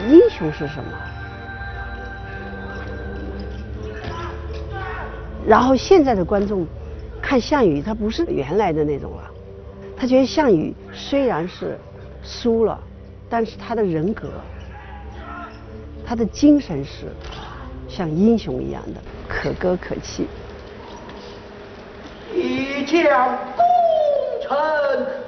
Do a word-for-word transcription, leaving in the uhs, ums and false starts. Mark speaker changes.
Speaker 1: 英雄是什么？然后现在的观众看项羽，他不是原来的那种了，他觉得项羽虽然是输了，但是他的人格、他的精神是像英雄一样的可歌可泣。
Speaker 2: 一将功成